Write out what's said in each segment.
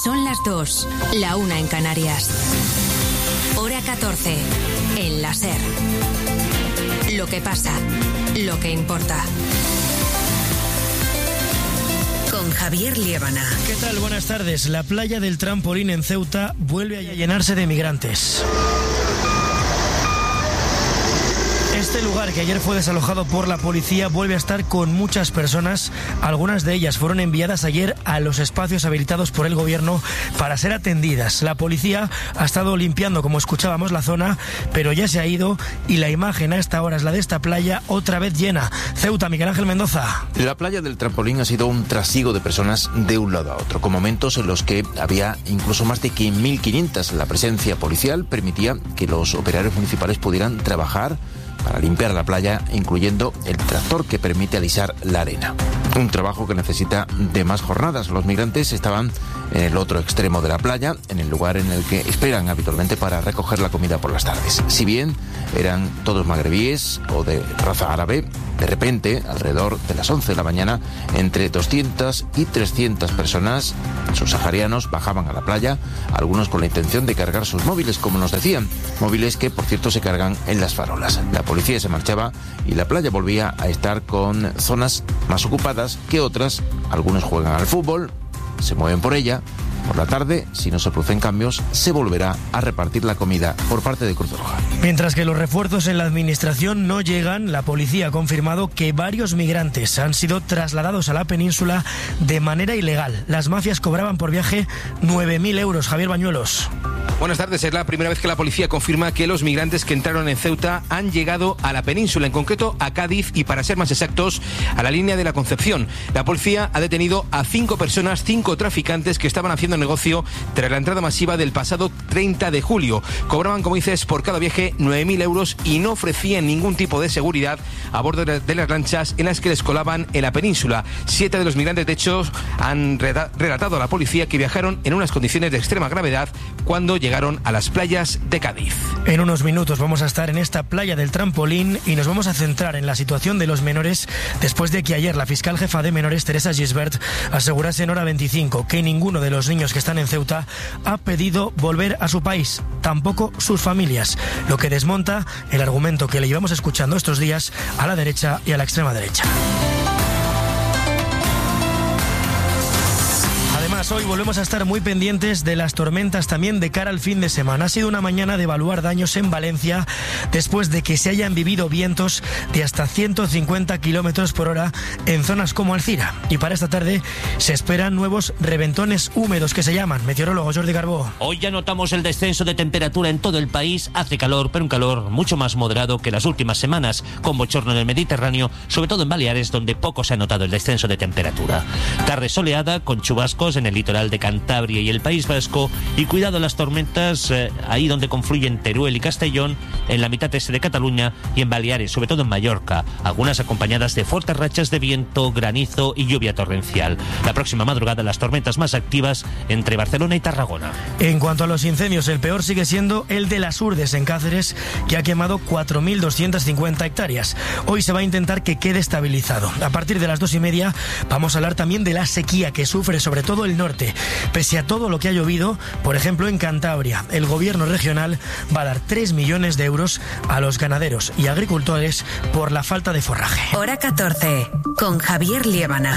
Son las 2, la 1 en Canarias. Hora 14, en la SER. Lo que pasa, lo que importa. Con Javier Liébana. ¿Qué tal? Buenas tardes. La playa del Trampolín en Ceuta vuelve a llenarse de migrantes. Este lugar, que ayer fue desalojado por la policía, vuelve a estar con muchas personas. Algunas de ellas fueron enviadas ayer a los espacios habilitados por el gobierno para ser atendidas. La policía ha estado limpiando, como escuchábamos, la zona, pero ya se ha ido y la imagen a esta hora es la de esta playa otra vez llena. Ceuta, Miguel Ángel Mendoza. La playa del Trampolín ha sido un trasiego de personas de un lado a otro, con momentos en los que había incluso más de 1.500. La presencia policial permitía que los operarios municipales pudieran trabajar para limpiar la playa, incluyendo el tractor que permite alisar la arena. Un trabajo que necesita de más jornadas. Los migrantes estaban en el otro extremo de la playa, en el lugar en el que esperan habitualmente para recoger la comida por las tardes. Si bien eran todos magrebíes o de raza árabe, de repente, alrededor de las 11 de la mañana, entre 200 y 300 personas subsaharianos bajaban a la playa, algunos con la intención de cargar sus móviles, como nos decían, móviles que, por cierto, se cargan en las farolas. La policía se marchaba y la playa volvía a estar con zonas más ocupadas que otras. Algunos juegan al fútbol, se mueven por ella. Por la tarde, si no se producen cambios, se volverá a repartir la comida por parte de Cruz Roja. Mientras que los refuerzos en la administración no llegan, la policía ha confirmado que varios migrantes han sido trasladados a la península de manera ilegal. Las mafias cobraban por viaje 9.000 euros. Javier Bañuelos. Buenas tardes. Es la primera vez que la policía confirma que los migrantes que entraron en Ceuta han llegado a la península, en concreto a Cádiz y, para ser más exactos, a la línea de la Concepción. La policía ha detenido a 5 personas, 5 traficantes que estaban haciendo negocio tras la entrada masiva del pasado 30 de julio. Cobraban, como dices, por cada viaje 9.000 euros y no ofrecían ningún tipo de seguridad a bordo de las lanchas en las que les colaban en la península. 7 de los migrantes, de hecho, han relatado a la policía que viajaron en unas condiciones de extrema gravedad cuando llegaron a las playas de Cádiz. En unos minutos vamos a estar en esta playa del Trampolín y nos vamos a centrar en la situación de los menores después de que ayer la fiscal jefa de menores, Teresa Gisbert, asegurase en Hora 25 que ninguno de los niños que están en Ceuta ha pedido volver a su país, tampoco sus familias, lo que desmonta el argumento que le llevamos escuchando estos días a la derecha y a la extrema derecha. Hoy volvemos a estar muy pendientes de las tormentas también de cara al fin de semana. Ha sido una mañana de evaluar daños en Valencia después de que se hayan vivido vientos de hasta 150 kilómetros por hora en zonas como Alcira. Y para esta tarde se esperan nuevos reventones húmedos que se llaman. Meteorólogo Jordi Carbó. Hoy ya notamos el descenso de temperatura en todo el país. Hace calor, pero un calor mucho más moderado que las últimas semanas, con bochorno en el Mediterráneo, sobre todo en Baleares, donde poco se ha notado el descenso de temperatura. Tarde soleada, con chubascos en el litoral de Cantabria y el País Vasco, y cuidado las tormentas ahí donde confluyen Teruel y Castellón, en la mitad este de Cataluña y en Baleares, sobre todo en Mallorca, algunas acompañadas de fuertes rachas de viento, granizo y lluvia torrencial. La próxima madrugada las tormentas más activas entre Barcelona y Tarragona. En cuanto a los incendios, el peor sigue siendo el de Las Urdes en Cáceres, que ha quemado 4.250 hectáreas. Hoy se va a intentar que quede estabilizado. A partir de las 2:30 vamos a hablar también de la sequía que sufre sobre todo el norte. Pese a todo lo que ha llovido, por ejemplo en Cantabria, el gobierno regional va a dar 3 millones de euros a los ganaderos y agricultores por la falta de forraje. Hora 14, con Javier Liébana.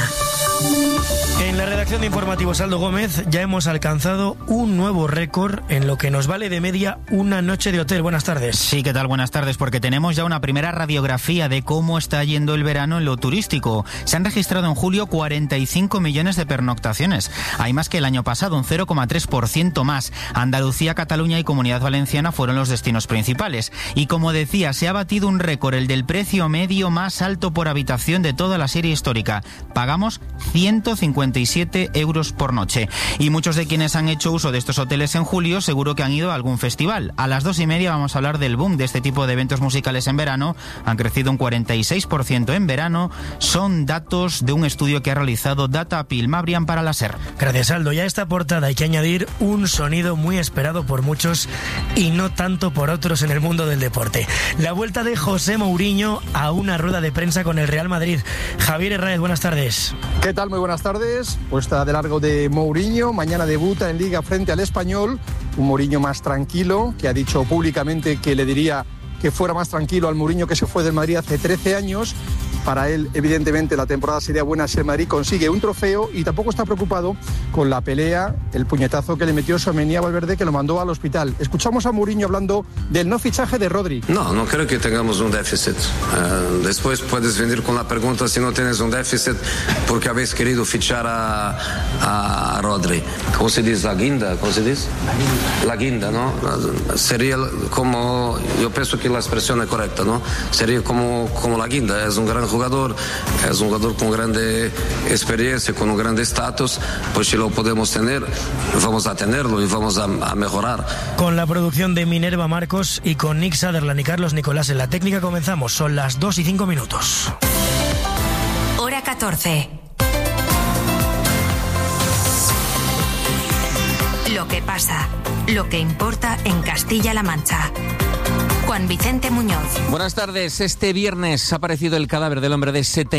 En la redacción de Informativos Aldo Gómez ya hemos alcanzado un nuevo récord en lo que nos vale de media una noche de hotel. Buenas tardes. Sí, ¿qué tal? Buenas tardes, porque tenemos ya una primera radiografía de cómo está yendo el verano en lo turístico. Se han registrado en julio 45 millones de pernoctaciones. Hay más que el año pasado, un 0,3% más. Andalucía, Cataluña y Comunidad Valenciana fueron los destinos principales. Y como decía, se ha batido un récord, el del precio medio más alto por habitación de toda la serie histórica. Pagamos 157 euros por noche. Y muchos de quienes han hecho uso de estos hoteles en julio seguro que han ido a algún festival. A las 2:30 vamos a hablar del boom de este tipo de eventos musicales en verano. Han crecido un 46% en verano. Son datos de un estudio que ha realizado Data Pilmabrian para la SER. Gracias, Aldo. Y a esta portada hay que añadir un sonido muy esperado por muchos y no tanto por otros en el mundo del deporte. La vuelta de José Mourinho a una rueda de prensa con el Real Madrid. Javier Herráez, buenas tardes. ¿Qué tal? tal? Muy buenas tardes. Puesta de largo de Mourinho. Mañana debuta en Liga frente al Español. Un Mourinho más tranquilo, que ha dicho públicamente que le diría que fuera más tranquilo al Mourinho que se fue del Madrid hace 13 años. Para él, evidentemente, la temporada sería buena si el Madrid consigue un trofeo y tampoco está preocupado con la pelea, el puñetazo que le metió Tchouaméni a Valverde, que lo mandó al hospital. Escuchamos a Mourinho hablando del no fichaje de Rodri. No creo que tengamos un déficit. Después puedes venir con la pregunta si no tienes un déficit porque habéis querido fichar a Rodri. ¿Cómo se dice? ¿La guinda? ¿Cómo se dice? La guinda, ¿no? Sería como, yo pienso que la expresión es correcta, ¿no? Sería como la guinda. Es un gran jugador, es un jugador con grande experiencia, con un grande estatus, pues si lo podemos tener, vamos a tenerlo y vamos a mejorar. Con la producción de Minerva Marcos y con Nick Sutherland y Carlos Nicolás en la técnica comenzamos. Son las 2:05. Hora 14. Lo que pasa, lo que importa en Castilla-La Mancha. Juan Vicente Muñoz. Buenas tardes. Este viernes ha aparecido el cadáver del hombre de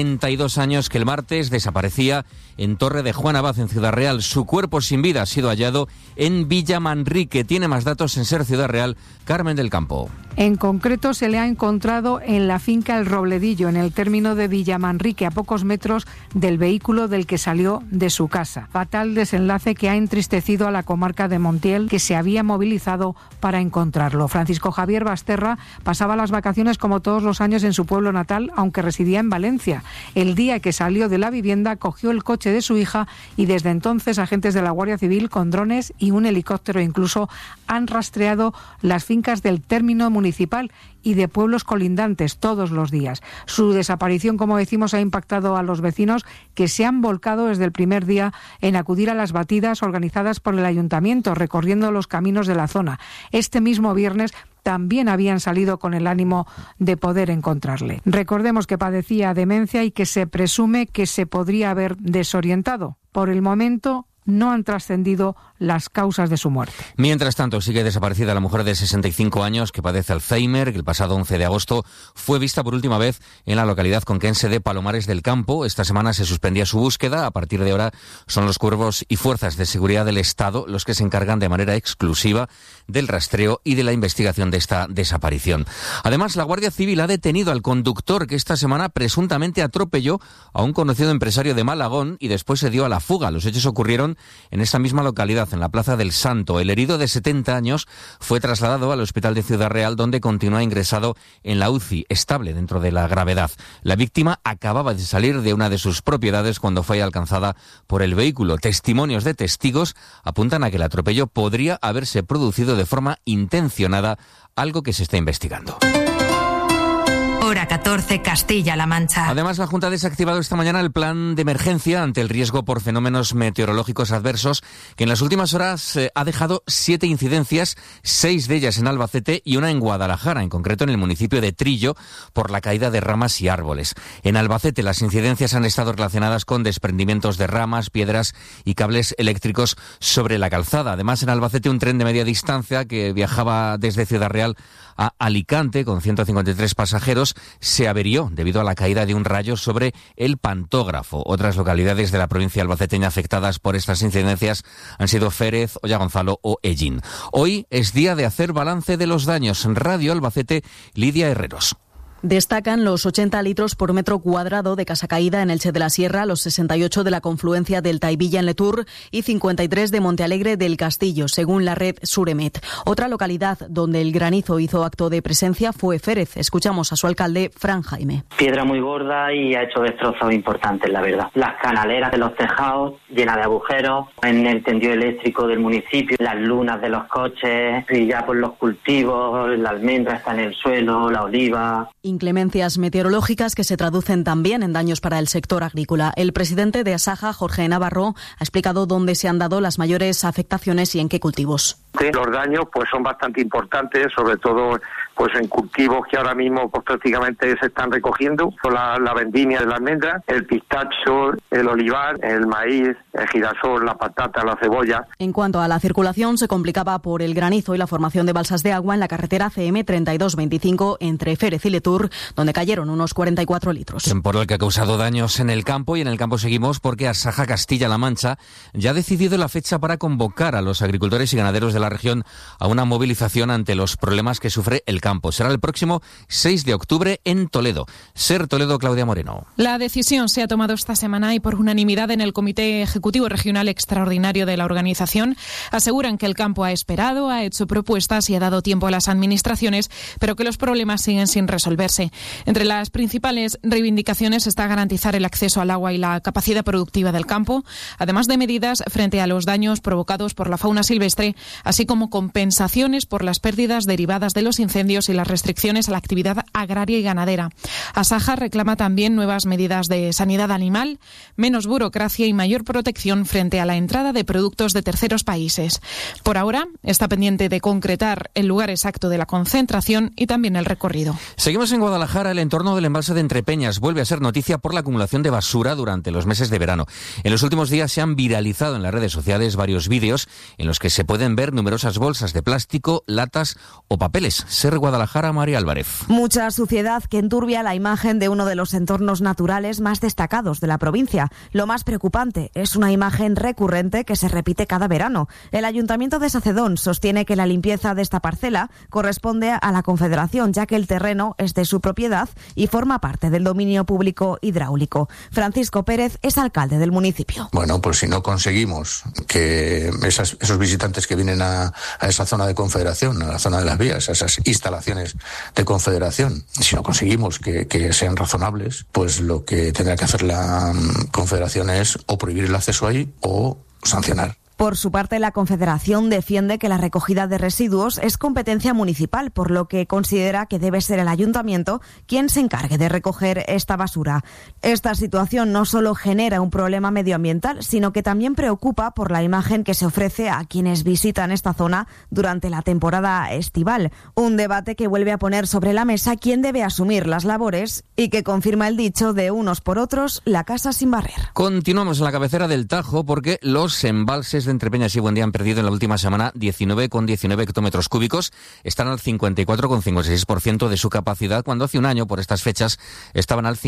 72 años que el martes desaparecía en Torre de Juan Abad, en Ciudad Real. Su cuerpo sin vida ha sido hallado en Villamanrique. Tiene más datos en Ser Ciudad Real, Carmen del Campo. En concreto, se le ha encontrado en la finca El Robledillo, en el término de Villamanrique, a pocos metros del vehículo del que salió de su casa. Fatal desenlace que ha entristecido a la comarca de Montiel, que se había movilizado para encontrarlo. Francisco Javier Basterra pasaba las vacaciones como todos los años en su pueblo natal, aunque residía en Valencia. El día que salió de la vivienda, cogió el coche de su hija y desde entonces agentes de la Guardia Civil con drones y un helicóptero incluso han rastreado las fincas del término municipal y de pueblos colindantes todos los días. Su desaparición, como decimos, ha impactado a los vecinos que se han volcado desde el primer día en acudir a las batidas organizadas por el ayuntamiento, recorriendo los caminos de la zona. Este mismo viernes también habían salido con el ánimo de poder encontrarle. Recordemos que padecía demencia y que se presume que se podría haber desorientado. Por el momento no han trascendido las causas de su muerte. Mientras tanto, sigue desaparecida la mujer de 65 años que padece Alzheimer, que el pasado 11 de agosto fue vista por última vez en la localidad conquense de Palomares del Campo. Esta semana se suspendía su búsqueda. A partir de ahora son los cuerpos y fuerzas de seguridad del Estado los que se encargan de manera exclusiva del rastreo y de la investigación de esta desaparición. Además, la Guardia Civil ha detenido al conductor que esta semana presuntamente atropelló a un conocido empresario de Malagón y después se dio a la fuga. Los hechos ocurrieron en esta misma localidad, en la Plaza del Santo. El herido de 70 años fue trasladado al Hospital de Ciudad Real, donde continúa ingresado en la UCI, estable dentro de la gravedad. La víctima acababa de salir de una de sus propiedades cuando fue alcanzada por el vehículo. Testimonios de testigos apuntan a que el atropello podría haberse producido de forma intencionada, algo que se está investigando. Hora 14, Castilla-La Mancha. Además, la Junta ha desactivado esta mañana el plan de emergencia ante el riesgo por fenómenos meteorológicos adversos, que en las últimas horas ha dejado 7 incidencias, 6 de ellas en Albacete y una en Guadalajara, en concreto en el municipio de Trillo, por la caída de ramas y árboles. En Albacete, las incidencias han estado relacionadas con desprendimientos de ramas, piedras y cables eléctricos sobre la calzada. Además, en Albacete, un tren de media distancia que viajaba desde Ciudad Real a Alicante con 153 pasajeros se averió debido a la caída de un rayo sobre el pantógrafo. Otras localidades de la provincia albaceteña afectadas por estas incidencias han sido Férez, Ollagonzalo o Ellín. Hoy es día de hacer balance de los daños. En Radio Albacete, Lidia Herreros. Destacan los 80 litros por metro cuadrado de casa caída en Elche de la Sierra, los 68 de la confluencia del Taivilla en Letur y 53 de Montealegre del Castillo, según la red Suremet. Otra localidad donde el granizo hizo acto de presencia fue Férez. Escuchamos a su alcalde, Fran Jaime. Piedra muy gorda y ha hecho destrozos importantes, la verdad. Las canaleras de los tejados llenas de agujeros, en el tendido eléctrico del municipio, las lunas de los coches y ya por los cultivos, la almendra está en el suelo, la oliva. Inclemencias meteorológicas que se traducen también en daños para el sector agrícola. El presidente de Asaja, Jorge Navarro, ha explicado dónde se han dado las mayores afectaciones y en qué cultivos. Los daños pues son bastante importantes, sobre todo pues en cultivos que ahora mismo pues prácticamente se están recogiendo, la vendimia de la almendra, el pistacho, el olivar, el maíz, el girasol, la patata, la cebolla. En cuanto a la circulación, se complicaba por el granizo y la formación de balsas de agua en la carretera CM 3225 entre Férez y Letur, donde cayeron unos 44 litros. Temporal que ha causado daños en el campo, y en el campo seguimos porque Asaja Castilla-La Mancha ya ha decidido la fecha para convocar a los agricultores y ganaderos de la región a una movilización ante los problemas que sufre el campo. Será el próximo 6 de octubre en Toledo. Ser Toledo, Claudia Moreno. La decisión se ha tomado esta semana y por unanimidad en el Comité Ejecutivo Regional Extraordinario de la organización. Aseguran que el campo ha esperado, ha hecho propuestas y ha dado tiempo a las administraciones, pero que los problemas siguen sin resolverse. Entre las principales reivindicaciones está garantizar el acceso al agua y la capacidad productiva del campo, además de medidas frente a los daños provocados por la fauna silvestre, así como compensaciones por las pérdidas derivadas de los incendios y las restricciones a la actividad agraria y ganadera. Asaja reclama también nuevas medidas de sanidad animal, menos burocracia y mayor protección frente a la entrada de productos de terceros países. Por ahora está pendiente de concretar el lugar exacto de la concentración y también el recorrido. Seguimos en Guadalajara. El entorno del embalse de Entrepeñas vuelve a ser noticia por la acumulación de basura durante los meses de verano. En los últimos días se han viralizado en las redes sociales varios vídeos en los que se pueden ver numerosas bolsas de plástico, latas o papeles. Ser Guadalajara, María Álvarez. Mucha suciedad que enturbia la imagen de uno de los entornos naturales más destacados de la provincia. Lo más preocupante es una imagen recurrente que se repite cada verano. El Ayuntamiento de Sacedón sostiene que la limpieza de esta parcela corresponde a la Confederación, ya que el terreno es de su propiedad y forma parte del dominio público hidráulico. Francisco Pérez es alcalde del municipio. Bueno, pues si no conseguimos que esos visitantes que vienen a esa zona de Confederación, a la zona de las vías, a esas instalaciones de Confederación, si no conseguimos que sean razonables, pues lo que tendrá que hacer la Confederación es o prohibir el acceso ahí o sancionar. Por su parte, la Confederación defiende que la recogida de residuos es competencia municipal, por lo que considera que debe ser el Ayuntamiento quien se encargue de recoger esta basura. Esta situación no solo genera un problema medioambiental, sino que también preocupa por la imagen que se ofrece a quienes visitan esta zona durante la temporada estival. Un debate que vuelve a poner sobre la mesa quién debe asumir las labores y que confirma el dicho de unos por otros, la casa sin barrer. Continuamos en la cabecera del Tajo porque los embalses de Entrepeñas y Buendía han perdido en la última semana 19,19 hectómetros cúbicos. Están al 54,56% de su capacidad, cuando hace un año, por estas fechas, estaban al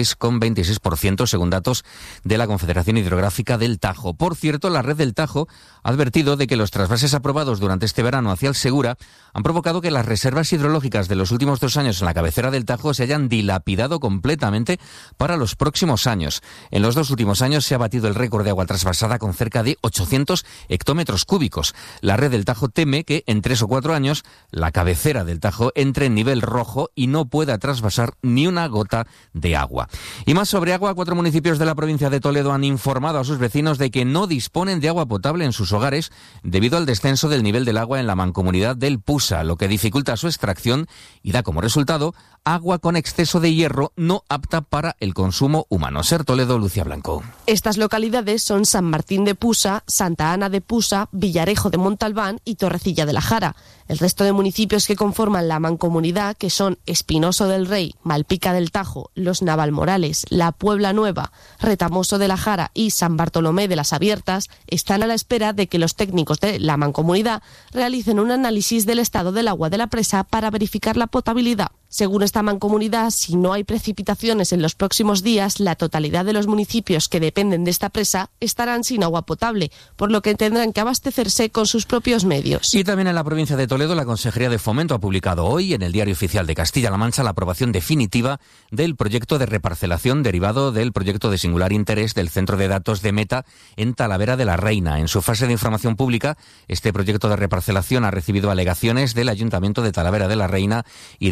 56,26%, según datos de la Confederación Hidrográfica del Tajo. Por cierto, la red del Tajo ha advertido de que los trasvases aprobados durante este verano hacia el Segura han provocado que las reservas hidrológicas de los últimos 2 años en la cabecera del Tajo se hayan dilapidado completamente para los próximos años. En los 2 últimos años se ha batido el récord de agua trasvasada con cerca de 800 hectómetros cúbicos. La red del Tajo teme que en 3 o 4 años la cabecera del Tajo entre en nivel rojo y no pueda trasvasar ni una gota de agua. Y más sobre agua, 4 municipios de la provincia de Toledo han informado a sus vecinos de que no disponen de agua potable en sus hogares debido al descenso del nivel del agua en la mancomunidad del Pusa, lo que dificulta su extracción y da como resultado agua con exceso de hierro no apta para el consumo humano. Ser Toledo, Lucía Blanco. Estas localidades son San Martín de Pusa, Santa Ana de Pusa, Villarejo de Montalbán y Torrecilla de la Jara. El resto de municipios que conforman la mancomunidad, que son Espinoso del Rey, Malpica del Tajo, Los Navalmorales, La Puebla Nueva, Retamoso de la Jara y San Bartolomé de las Abiertas, están a la espera de que los técnicos de la mancomunidad realicen un análisis del estado del agua de la presa para verificar la potabilidad. Según esta mancomunidad, si no hay precipitaciones en los próximos días, la totalidad de los municipios que dependen de esta presa estarán sin agua potable, por lo que tendrán que abastecerse con sus propios medios. Y también en la provincia de Toledo, la Consejería de Fomento ha publicado hoy en el Diario Oficial de Castilla-La Mancha la aprobación definitiva del proyecto de reparcelación derivado del proyecto de singular interés del Centro de Datos de Meta en Talavera de la Reina. En su fase de información pública, este proyecto de reparcelación ha recibido alegaciones del Ayuntamiento de Talavera de la Reina y de la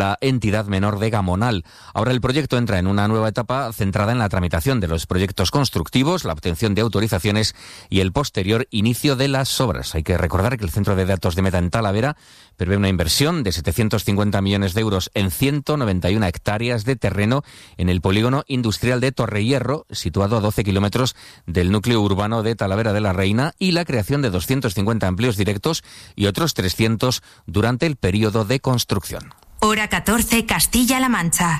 la entidad menor de Gamonal. Ahora el proyecto entra en una nueva etapa centrada en la tramitación de los proyectos constructivos, la obtención de autorizaciones y el posterior inicio de las obras. Hay que recordar que el Centro de Datos de Meta en Talavera prevé una inversión de 750 millones de euros en 191 hectáreas de terreno en el polígono industrial de Torrehierro, situado a 12 kilómetros del núcleo urbano de Talavera de la Reina, y la creación de 250 empleos directos y otros 300 durante el periodo de construcción. Hora 14, Castilla-La Mancha.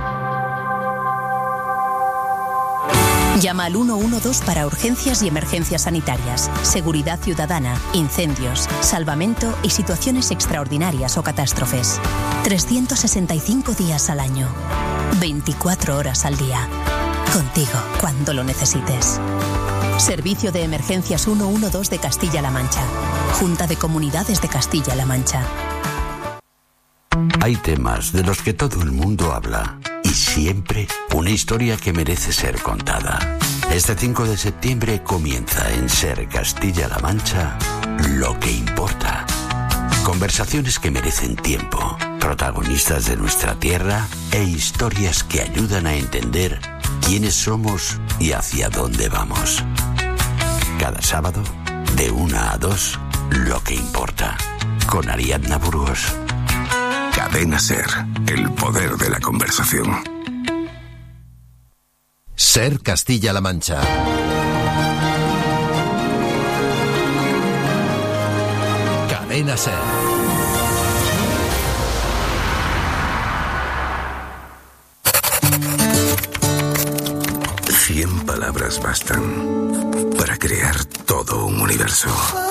Llama al 112 para urgencias y emergencias sanitarias, seguridad ciudadana, incendios, salvamento y situaciones extraordinarias o catástrofes. 365 días al año, 24 horas al día. Contigo cuando lo necesites. Servicio de Emergencias 112 de Castilla-La Mancha. Junta de Comunidades de Castilla-La Mancha. Hay temas de los que todo el mundo habla y siempre una historia que merece ser contada. Este 5 de septiembre comienza en Ser Castilla-La Mancha Lo que importa. Conversaciones que merecen tiempo, protagonistas de nuestra tierra e historias que ayudan a entender quiénes somos y hacia dónde vamos. Cada sábado, de 1 a 2, Lo que importa, con Ariadna Burgos. Cadena Ser, el poder de la conversación. Ser Castilla-La Mancha. Cadena Ser. Cien palabras bastan para crear todo un universo.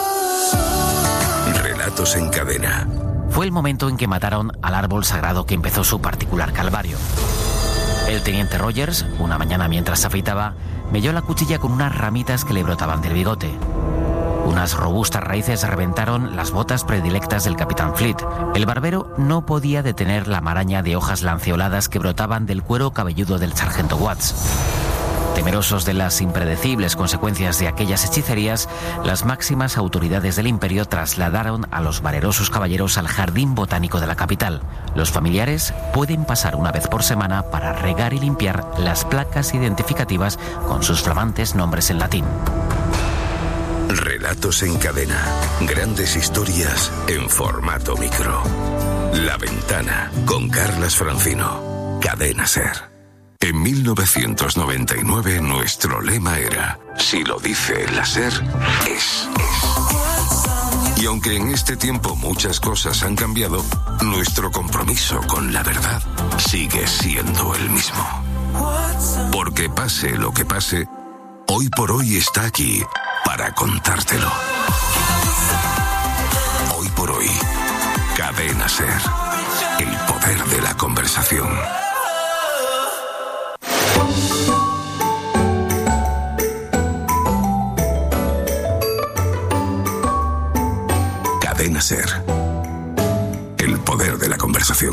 Relatos en cadena. Fue el momento en que mataron al árbol sagrado que empezó su particular calvario. El teniente Rogers, una mañana mientras se afeitaba, melló la cuchilla con unas ramitas que le brotaban del bigote. Unas robustas raíces reventaron las botas predilectas del capitán Fleet. El barbero no podía detener la maraña de hojas lanceoladas que brotaban del cuero cabelludo del sargento Watts. Temerosos de las impredecibles consecuencias de aquellas hechicerías, las máximas autoridades del imperio trasladaron a los valerosos caballeros al jardín botánico de la capital. Los familiares pueden pasar una vez por semana para regar y limpiar las placas identificativas con sus flamantes nombres en latín. Relatos en cadena. Grandes historias en formato micro. La Ventana, con Carlas Francino. Cadena Ser. En 1999 nuestro lema era: si lo dice la SER, es. Y aunque en este tiempo muchas cosas han cambiado, nuestro compromiso con la verdad sigue siendo el mismo. Porque pase lo que pase, Hoy por Hoy está aquí para contártelo. Hoy por Hoy, Cadena Ser, el poder de la conversación. Cadena Ser, el poder de la conversación.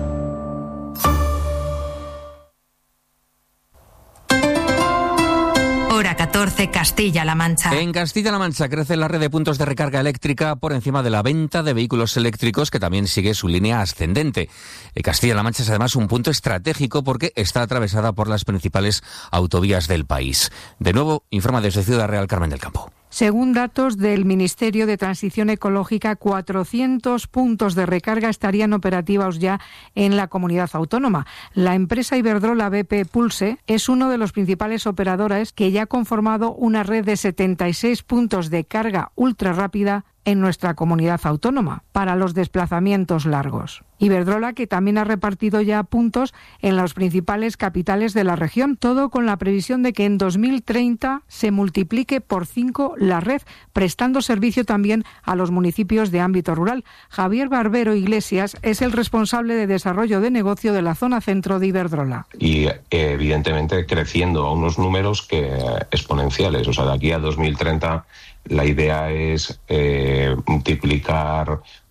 Hora 14, Castilla-La Mancha. En Castilla-La Mancha crece la red de puntos de recarga eléctrica por encima de la venta de vehículos eléctricos, que también sigue su línea ascendente. Castilla-La Mancha es además un punto estratégico porque está atravesada por las principales autovías del país. De nuevo, informa desde Ciudad Real Carmen del Campo. Según datos del Ministerio de Transición Ecológica, 400 puntos de recarga estarían operativos ya en la comunidad autónoma. La empresa Iberdrola BP Pulse es uno de los principales operadores que ya ha conformado una red de 76 puntos de carga ultra rápida en nuestra comunidad autónoma para los desplazamientos largos. Iberdrola, que también ha repartido ya puntos en las principales capitales de la región, todo con la previsión de que en 2030 se multiplique por 5 la red, prestando servicio también a los municipios de ámbito rural. Javier Barbero Iglesias es el responsable de desarrollo de negocio de la zona centro de Iberdrola. Y evidentemente creciendo a unos números exponenciales. O sea, de aquí a 2030 la idea es multiplicar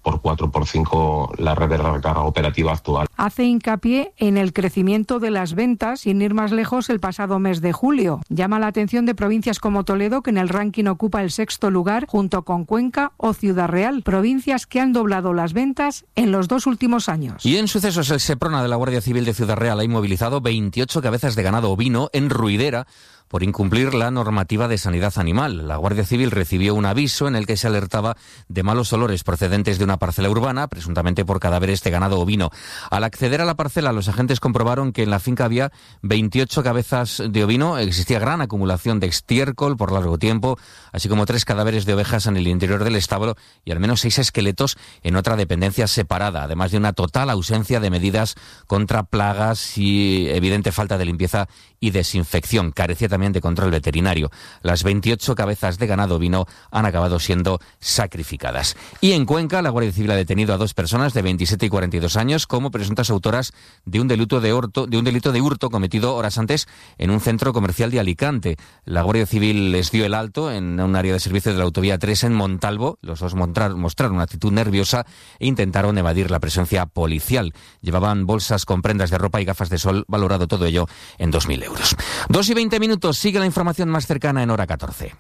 por 4 por 5 la red de recarga operativa actual. Hace hincapié en el crecimiento de las ventas, sin ir más lejos, el pasado mes de julio. Llama la atención de provincias como Toledo, que en el ranking ocupa el 6º lugar, junto con Cuenca o Ciudad Real, provincias que han doblado las ventas en los 2 últimos años. Y en sucesos, el Seprona de la Guardia Civil de Ciudad Real ha inmovilizado 28 cabezas de ganado ovino en Ruidera por incumplir la normativa de sanidad animal. La Guardia Civil recibió un aviso en el que se alertaba de malos olores procedentes de una parcela urbana, presuntamente por cadáveres de ganado ovino. Al acceder a la parcela, los agentes comprobaron que en la finca había 28 cabezas de ovino, existía gran acumulación de estiércol por largo tiempo, así como 3 cadáveres de ovejas en el interior del establo y al menos 6 esqueletos en otra dependencia separada, además de una total ausencia de medidas contra plagas y evidente falta de limpieza y desinfección. Carecía también de control veterinario. Las 28 cabezas de ganado ovino han acabado siendo sacrificadas. Y en Cuenca, la Guardia Civil ha detenido a 2 personas de 27 y 42 años como presuntas autoras de un delito de hurto cometido horas antes en un centro comercial de Alicante. La Guardia Civil les dio el alto en un área de servicio de la autovía 3 en Montalvo. Los 2 mostraron una actitud nerviosa e intentaron evadir la presencia policial. Llevaban bolsas con prendas de ropa y gafas de sol, valorado todo ello en 2.000 euros. 2 y 20 minutos. Sigue la información más cercana en Hora 14.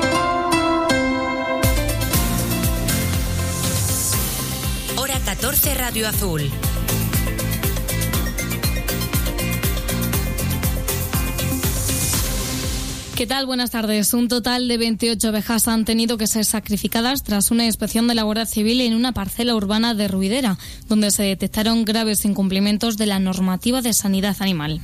Hora 14, Radio Azul. ¿Qué tal? Buenas tardes. Un total de 28 ovejas han tenido que ser sacrificadas tras una inspección de la Guardia Civil en una parcela urbana de Ruidera, donde se detectaron graves incumplimientos de la normativa de sanidad animal.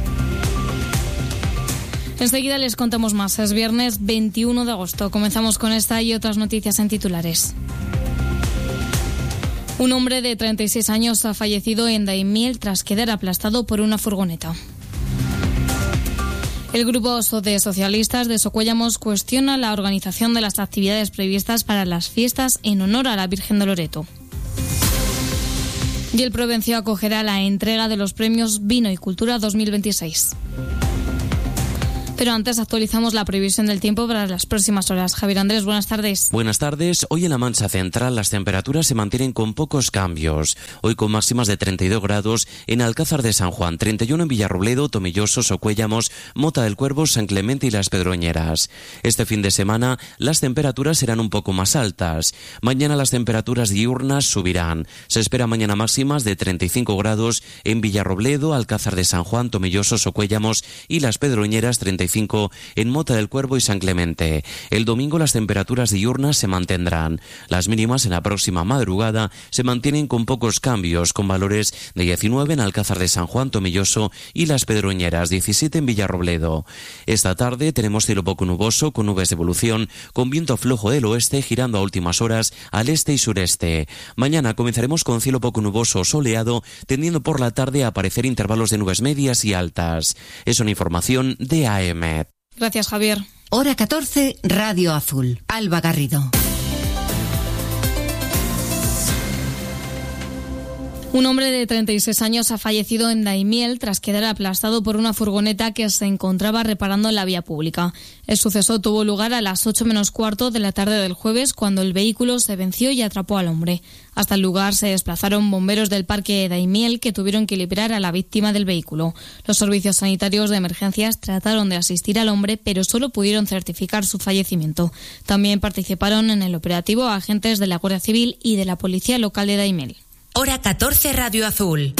Enseguida les contamos más. Es viernes 21 de agosto. Comenzamos con esta y otras noticias en titulares. Un hombre de 36 años ha fallecido en Daimiel tras quedar aplastado por una furgoneta. El grupo de socialistas de Socuéllamos cuestiona la organización de las actividades previstas para las fiestas en honor a la Virgen de Loreto. Y el Provencio acogerá la entrega de los premios Vino y Cultura 2026. Pero antes actualizamos la previsión del tiempo para las próximas horas. Javier Andrés, buenas tardes. Buenas tardes. Hoy en la Mancha Central las temperaturas se mantienen con pocos cambios. Hoy con máximas de 32 grados en Alcázar de San Juan, 31 en Villarrobledo, Tomelloso, Socuéllamos, Mota del Cuervo, San Clemente y Las Pedroñeras. Este fin de semana las temperaturas serán un poco más altas. Mañana las temperaturas diurnas subirán. Se espera mañana máximas de 35 grados en Villarrobledo, Alcázar de San Juan, Tomelloso, Socuéllamos y Las Pedroñeras, 35 en Mota del Cuervo y San Clemente. El domingo las temperaturas diurnas se mantendrán. Las mínimas en la próxima madrugada se mantienen con pocos cambios, con valores de 19 en Alcázar de San Juan, Tomelloso y Las Pedroñeras, 17 en Villarrobledo. Esta tarde tenemos cielo poco nuboso con nubes de evolución, con viento flojo del oeste girando a últimas horas al este y sureste. Mañana comenzaremos con cielo poco nuboso o soleado, tendiendo por la tarde a aparecer intervalos de nubes medias y altas. Es una información de AM. Gracias, Javier. Hora 14, Radio Azul. Alba Garrido. Un hombre de 36 años ha fallecido en Daimiel tras quedar aplastado por una furgoneta que se encontraba reparando en la vía pública. El suceso tuvo lugar a las 8 menos cuarto de la tarde del jueves, cuando el vehículo se venció y atrapó al hombre. Hasta el lugar se desplazaron bomberos del parque de Daimiel, que tuvieron que liberar a la víctima del vehículo. Los servicios sanitarios de emergencias trataron de asistir al hombre, pero solo pudieron certificar su fallecimiento. También participaron en el operativo agentes de la Guardia Civil y de la Policía Local de Daimiel. Hora 14, Radio Azul.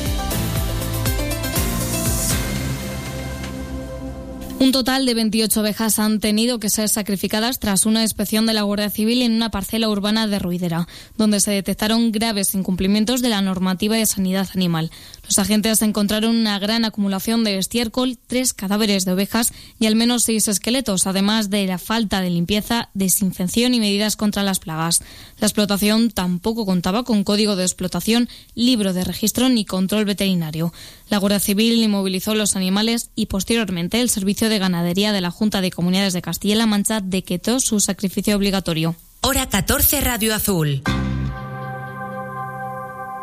Un total de 28 ovejas han tenido que ser sacrificadas tras una inspección de la Guardia Civil en una parcela urbana de Ruidera, donde se detectaron graves incumplimientos de la normativa de sanidad animal. Los agentes encontraron una gran acumulación de estiércol, 3 cadáveres de ovejas y al menos 6 esqueletos, además de la falta de limpieza, desinfección y medidas contra las plagas. La explotación tampoco contaba con código de explotación, libro de registro ni control veterinario. La Guardia Civil inmovilizó los animales y posteriormente el Servicio de Ganadería de la Junta de Comunidades de Castilla-La Mancha decretó su sacrificio obligatorio. Hora 14, Radio Azul.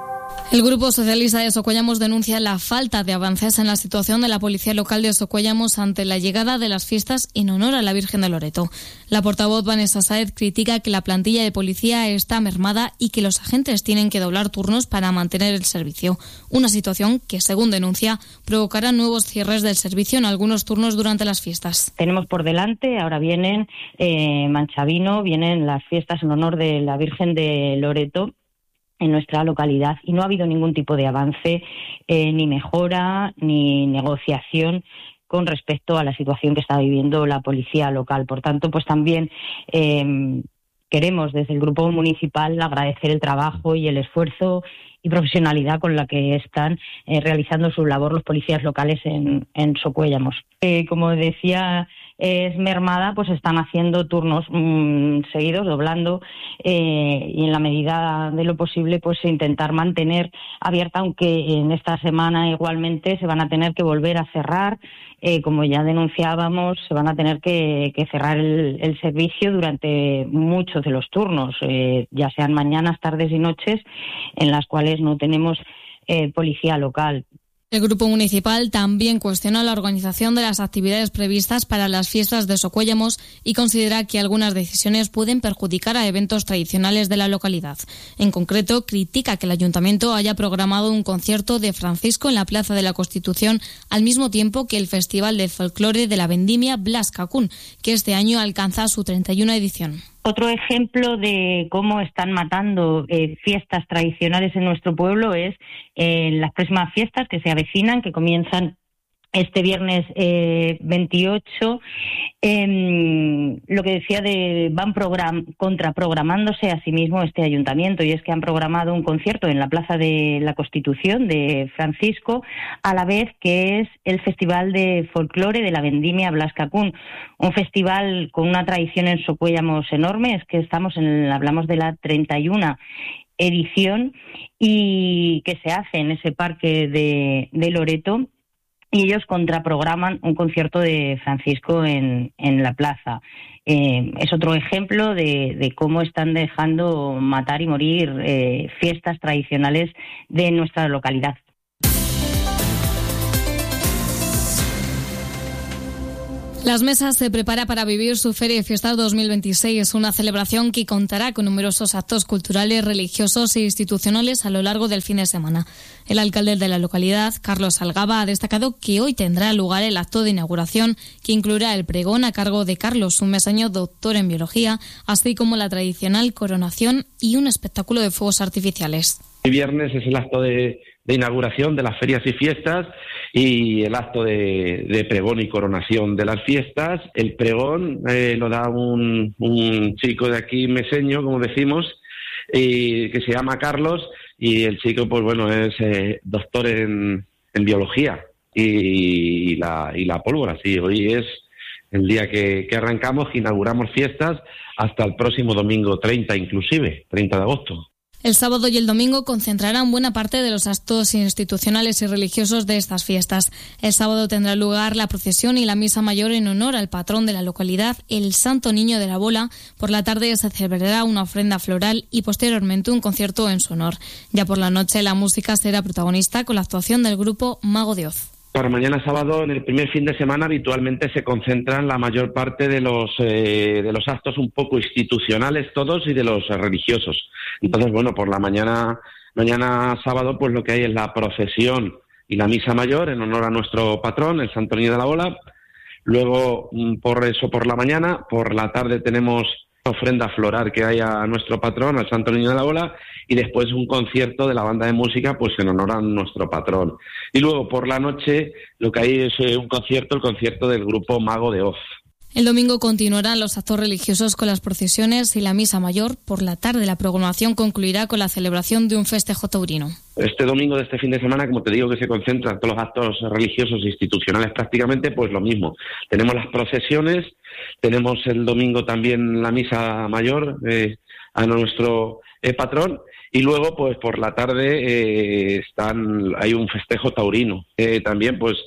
El Grupo Socialista de Socuellamos denuncia la falta de avances en la situación de la Policía Local de Socuellamos ante la llegada de las fiestas en honor a la Virgen de Loreto. La portavoz Vanessa Sáez critica que la plantilla de policía está mermada y que los agentes tienen que doblar turnos para mantener el servicio. Una situación que, según denuncia, provocará nuevos cierres del servicio en algunos turnos durante las fiestas. Tenemos por delante, ahora vienen Manchavino, vienen las fiestas en honor de la Virgen de Loreto en nuestra localidad y no ha habido ningún tipo de avance, ni mejora, ni negociación con respecto a la situación que está viviendo la policía local. Por tanto, pues también queremos desde el Grupo Municipal agradecer el trabajo y el esfuerzo y profesionalidad con la que están realizando su labor los policías locales en Socuellamos. Como decía, es mermada, pues están haciendo turnos seguidos, doblando, y en la medida de lo posible pues intentar mantener abierta, aunque en esta semana igualmente se van a tener que volver a cerrar. Como ya denunciábamos, se van a tener que cerrar el servicio durante muchos de los turnos, ya sean mañanas, tardes y noches, en las cuales no tenemos policía local. El Grupo Municipal también cuestiona la organización de las actividades previstas para las fiestas de Socuellamos y considera que algunas decisiones pueden perjudicar a eventos tradicionales de la localidad. En concreto, critica que el Ayuntamiento haya programado un concierto de Francisco en la Plaza de la Constitución al mismo tiempo que el Festival de Folclore de la Vendimia Blas Cacún, que este año alcanza su 31 edición. Otro ejemplo de cómo están matando fiestas tradicionales en nuestro pueblo es las próximas fiestas que se avecinan, que comienzan este viernes 28, lo que decía van contraprogramándose a sí mismo este ayuntamiento, y es que han programado un concierto en la Plaza de la Constitución de Francisco, a la vez que es el Festival de Folclore de la Vendimia Blas Cacún, un festival con una tradición en Socuellamos enorme. Es que hablamos de la 31 edición y que se hace en ese parque de Loreto. Y ellos contraprograman un concierto de Francisco en la plaza. Es otro ejemplo de cómo están dejando matar y morir fiestas tradicionales de nuestra localidad. Las Mesas se prepara para vivir su Feria y Fiestas 2026, una celebración que contará con numerosos actos culturales, religiosos e institucionales a lo largo del fin de semana. El alcalde de la localidad, Carlos Algaba, ha destacado que hoy tendrá lugar el acto de inauguración, que incluirá el pregón a cargo de Carlos, un meseño doctor en biología, así como la tradicional coronación y un espectáculo de fuegos artificiales. El viernes es el acto de inauguración de las ferias y fiestas y el acto de pregón y coronación de las fiestas. El pregón lo da un chico de aquí, meseño, como decimos, que se llama Carlos, y el chico, pues bueno, es doctor en biología y la pólvora. Sí, hoy es el día que arrancamos, que inauguramos fiestas, hasta el próximo domingo 30 inclusive, 30 de agosto. El sábado y el domingo concentrarán buena parte de los actos institucionales y religiosos de estas fiestas. El sábado tendrá lugar la procesión y la misa mayor en honor al patrón de la localidad, el Santo Niño de la Bola. Por la tarde se celebrará una ofrenda floral y posteriormente un concierto en su honor. Ya por la noche la música será protagonista con la actuación del grupo Mago de Oz. Para mañana sábado, en el primer fin de semana, habitualmente se concentran la mayor parte de los actos un poco institucionales todos y de los religiosos. Entonces, bueno, por la mañana sábado, pues lo que hay es la procesión y la misa mayor en honor a nuestro patrón, el Santo Niño de la Bola. Luego, por la mañana, por la tarde tenemos ofrenda floral que hay a nuestro patrón, al Santo Niño de la Bola, y después un concierto de la banda de música pues en honor a nuestro patrón. Y luego por la noche lo que hay es el concierto del grupo Mago de Oz. El domingo continuarán los actos religiosos con las procesiones y la misa mayor. Por la tarde la programación concluirá con la celebración de un festejo taurino. Este domingo de este fin de semana, como te digo, que se concentran todos los actos religiosos e institucionales prácticamente, pues lo mismo. Tenemos las procesiones, tenemos el domingo también la misa mayor a nuestro patrón, y luego pues por la tarde hay un festejo taurino. También pues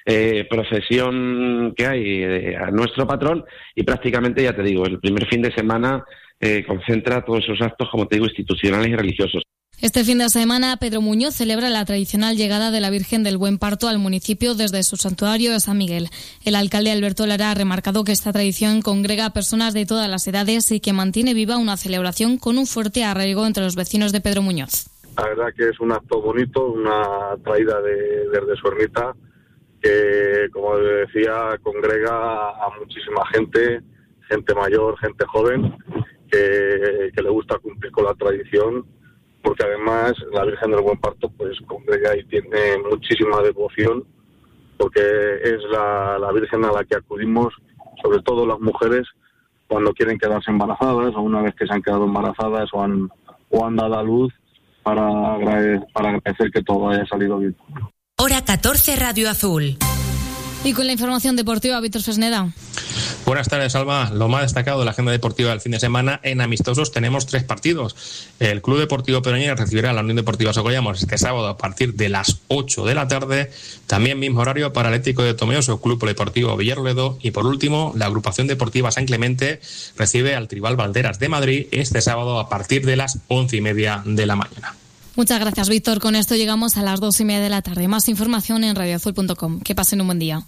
procesión que hay a nuestro patrón, y prácticamente, ya te digo, el primer fin de semana concentra todos esos actos, como te digo, institucionales y religiosos. Este fin de semana, Pedro Muñoz celebra la tradicional llegada de la Virgen del Buen Parto al municipio desde su santuario de San Miguel. El alcalde Alberto Lara ha remarcado que esta tradición congrega a personas de todas las edades y que mantiene viva una celebración con un fuerte arraigo entre los vecinos de Pedro Muñoz. La verdad que es un acto bonito, una traída desde su ermita que, como decía, congrega a muchísima gente mayor, gente joven, que le gusta cumplir con la tradición, porque además la Virgen del Buen Parto pues congrega y tiene muchísima devoción, porque es la Virgen a la que acudimos, sobre todo las mujeres, cuando quieren quedarse embarazadas o una vez que se han quedado embarazadas o han dado a luz, para agradecer que todo haya salido bien. Hora 14, Radio Azul. Y con la información deportiva, Víctor Fresneda. Buenas tardes, Alba. Lo más destacado de la agenda deportiva del fin de semana, en amistosos tenemos 3 partidos. El Club Deportivo Peroñera recibirá a la Unión Deportiva Socollamos este sábado a partir de las 8 de la tarde. También mismo horario para el Atlético de Tomelloso, Club Polideportivo Villarroledo. Y por último, la Agrupación Deportiva San Clemente recibe al Tribal Valderas de Madrid este sábado a partir de las 11:30 de la mañana. Muchas gracias, Víctor. Con esto llegamos a las 2:30 de la tarde. Más información en radioazul.com. Que pasen un buen día.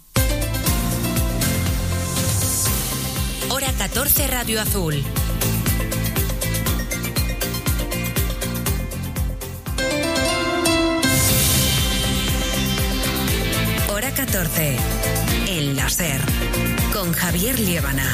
Hora 14, Radio Azul. Hora 14. El láser. Con Javier Liébana.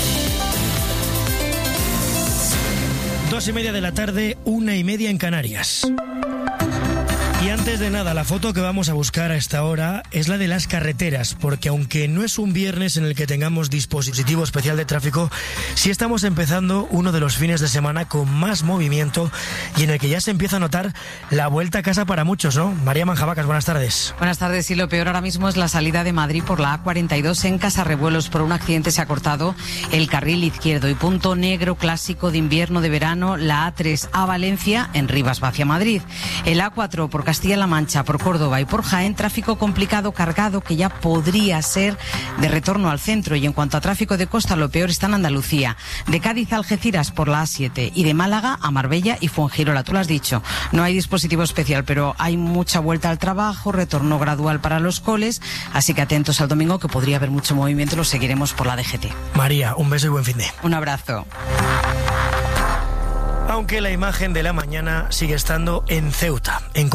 2:30 de la tarde, 1:30 en Canarias. Y antes de nada, la foto que vamos a buscar a esta hora es la de las carreteras, porque aunque no es un viernes en el que tengamos dispositivo especial de tráfico, sí estamos empezando uno de los fines de semana con más movimiento y en el que ya se empieza a notar la vuelta a casa para muchos, ¿no? María Manjabacas, buenas tardes. Buenas tardes, y lo peor ahora mismo es la salida de Madrid por la A42 en Casarrebuelos. Por un accidente se ha cortado el carril izquierdo y punto negro clásico de invierno, de verano, la A3 a Valencia en Rivas hacia Madrid. El A4 por Castilla-La Mancha, por Córdoba y por Jaén, tráfico complicado cargado que ya podría ser de retorno al centro. Y en cuanto a tráfico de costa, lo peor está en Andalucía. De Cádiz a Algeciras por la A7 y de Málaga a Marbella y Fuengirola. Tú lo has dicho, no hay dispositivo especial, pero hay mucha vuelta al trabajo, retorno gradual para los coles, así que atentos al domingo que podría haber mucho movimiento. Lo seguiremos por la DGT. María, un beso y buen fin de. Un abrazo. Aunque la imagen de la mañana sigue estando en Ceuta, en